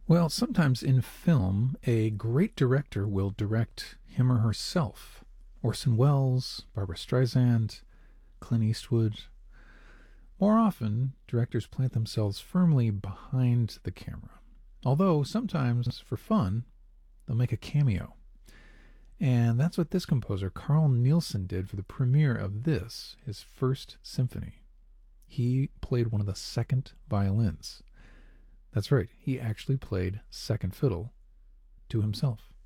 Well, sometimes in film, a great director will direct him or herself. Orson Welles, Barbara Streisand, Clint Eastwood. More often, directors plant themselves firmly behind the camera. Although sometimes, for fun, they'll make a cameo. And that's what this composer, Carl Nielsen, did for the premiere of this, his first symphony. He played one of the second violins. That's right, he actually played second fiddle to himself.